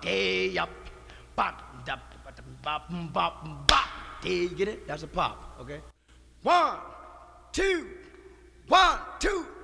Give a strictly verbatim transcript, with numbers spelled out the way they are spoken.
Day up, bop, da, bop, bop, bop, bop. Day, you get it? That's a pop, okay? One, two, one, two.